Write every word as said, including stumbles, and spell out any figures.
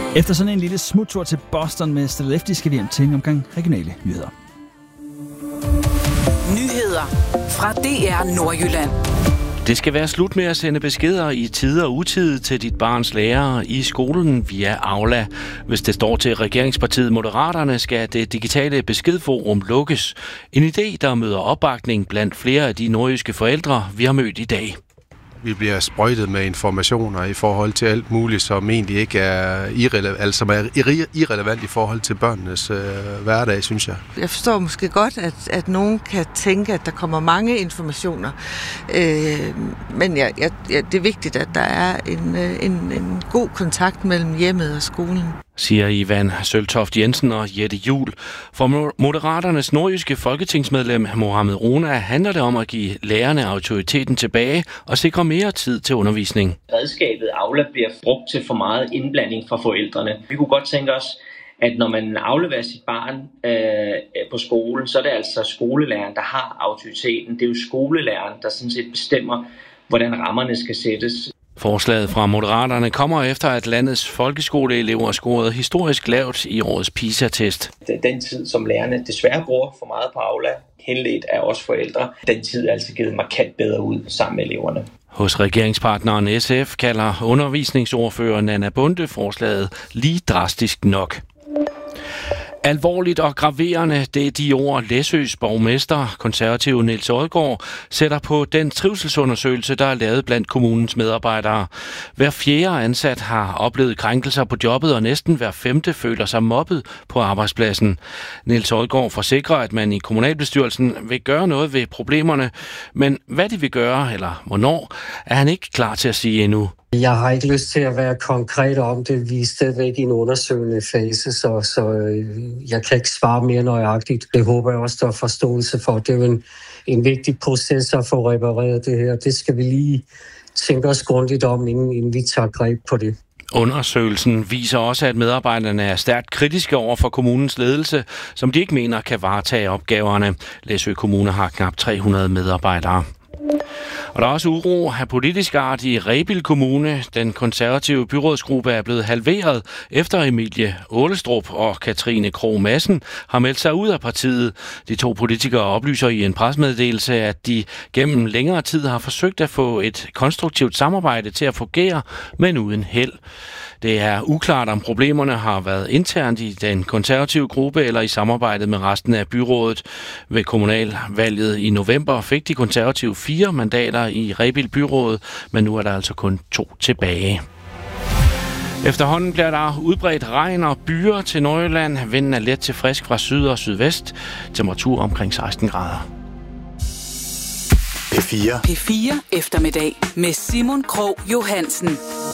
Efter sådan en lille smuttur til Boston med Stella Lefty skal vi hjem til en omgang regionale nyheder. Nyheder fra D R Nordjylland. Det skal være slut med at sende beskeder i tid og utid til dit barns lærere i skolen via Aula. Hvis det står til regeringspartiet Moderaterne, skal det digitale beskedforum lukkes. En idé, der møder opbakning blandt flere af de nordjyske forældre, vi har mødt i dag. Vi bliver sprøjtet med informationer i forhold til alt muligt, som egentlig ikke er, irrele- altså er irrelevant i forhold til børnenes øh, hverdag, synes jeg. Jeg forstår måske godt, at, at nogen kan tænke, at der kommer mange informationer. Øh, men jeg, jeg, jeg, det er vigtigt, at der er en, en, en god kontakt mellem hjemmet og skolen, siger Ivan Søltoft Jensen og Jette Juhl. For Moderaternes nordjyske folketingsmedlem Mohammed Rona handler det om at give lærerne autoriteten tilbage og sikre mere tid til undervisning. Redskabet Aula bliver brugt til for meget indblanding fra forældrene. Vi kunne godt tænke os, at når man afleverer sit barn øh, på skolen, så er det altså skolelæreren, der har autoriteten. Det er jo skolelæreren, der sådan set bestemmer, hvordan rammerne skal sættes. Forslaget fra Moderaterne kommer efter, at landets folkeskoleelever scorede historisk lavt i årets PISA-test. Den tid, som lærerne desværre bruger for meget på Aula, henledt af os forældre, den tid er altså givet markant bedre ud sammen med eleverne. Hos regeringspartneren S F kalder undervisningsordfører Nanna Bonde forslaget lige drastisk nok. Alvorligt og graverende, det er de ord, Læsøs borgmester, konservative Niels Odgaard, sætter på den trivselsundersøgelse, der er lavet blandt kommunens medarbejdere. Hver fjerde ansat har oplevet krænkelser på jobbet, og næsten hver femte føler sig mobbet på arbejdspladsen. Niels Odgaard forsikrer, at man i kommunalbestyrelsen vil gøre noget ved problemerne, men hvad de vil gøre, eller hvornår, er han ikke klar til at sige endnu. Jeg har ikke lyst til at være konkret om det. Vi er stadigvæk i en undersøgende fase, så, så jeg kan ikke svare mere nøjagtigt. Det håber jeg også, der er forståelse for. Det er jo en, en vigtig proces at få repareret det her. Det skal vi lige tænke os grundigt om, inden, inden vi tager greb på det. Undersøgelsen viser også, at medarbejderne er stærkt kritiske over for kommunens ledelse, som de ikke mener kan varetage opgaverne. Læsø Kommune har knap tre hundrede medarbejdere. Og der er også uro af politisk art i Rebild Kommune. Den konservative byrådsgruppe er blevet halveret, efter Emilie Ålestrup og Katrine Krog Madsen har meldt sig ud af partiet. De to politikere oplyser i en pressemeddelelse, at de gennem længere tid har forsøgt at få et konstruktivt samarbejde til at fungere, men uden held. Det er uklart, om problemerne har været internt i den konservative gruppe eller i samarbejdet med resten af byrådet. Ved kommunalvalget i november fik de konservative fire mandater i Rebild Byråd, men nu er der altså kun to tilbage. Efterhånden bliver der udbredt regn og byer til Nordjylland. Vinden er let til frisk fra syd og sydvest. Temperatur omkring seksten grader. P fire. P fire eftermiddag med Simon Krog Johansen.